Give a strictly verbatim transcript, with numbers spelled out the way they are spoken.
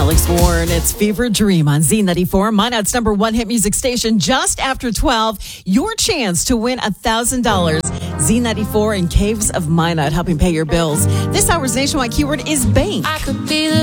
Alex Warren. It's Fever Dream on Z ninety-four, Minot's number one hit music station. Just after twelve, your chance to win one thousand dollars. Z ninety-four and Caves of Minot helping pay your bills. This hour's nationwide keyword is bank. I could be the